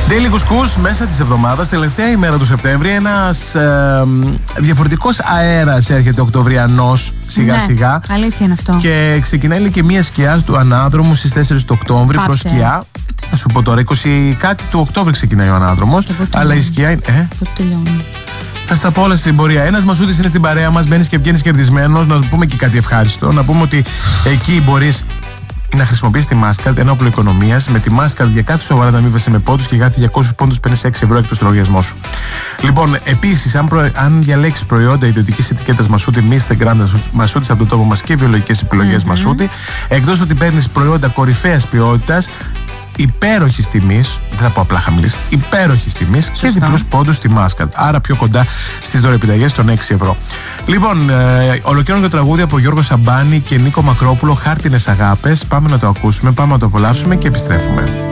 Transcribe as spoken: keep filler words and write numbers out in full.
Daily Couscous μέσα της εβδομάδας, τελευταία ημέρα του Σεπτέμβρη. Ένας ε, διαφορετικός αέρας έρχεται οκτωβριανός σιγά ναι, σιγά. Αλήθεια είναι αυτό. Και ξεκινάει και μία σκιά του ανάδρομου στις τέσσερις του Οκτώβρη προς σκιά. Θα σου πω τώρα, είκοσι κάτι του Οκτώβρη ξεκινάει ο ανάδρομος. Αλλά η σκιά είναι. Ε? Πότε τελειώνει. Θα στα πω όλα στην πορεία. Ένας Μασούτης είναι στην παρέα μας, μπαίνεις και βγαίνεις κερδισμένος. Να πούμε και κάτι ευχάριστο. Να πούμε ότι εκεί μπορείς να χρησιμοποιείς τη Mastercard, ένα όπλο οικονομίας. Με τη Mastercard για κάθε σοβαρά αμείβεσαι με πόντους και για διακόσιους πόντους παίρνεις έξι ευρώ εκτός του λογαριασμό σου. Λοιπόν, επίσης, αν, προ... αν διαλέξεις προϊόντα ιδιωτικής ετικέτας Μασούτη, Mister Grand Μασούτης από το τόπο μας και βιολογικές επιλογές mm-hmm. Μασούτη, εκτός ότι παίρνεις προϊόντα κορυφαίας ποιότητας, υπέροχης τιμής, δεν θα πω απλά χαμηλής, υπέροχης τιμής και διπλούς πόντους στη Mastercard. Άρα πιο κοντά στις δωρεπιταγές των έξι ευρώ. Λοιπόν, ε, ολοκληρώνω το τραγούδι από Γιώργο Σαμπάνη και Νίκο Μακρόπουλο, Χάρτινες Αγάπες. Πάμε να το ακούσουμε, πάμε να το απολαύσουμε και επιστρέφουμε.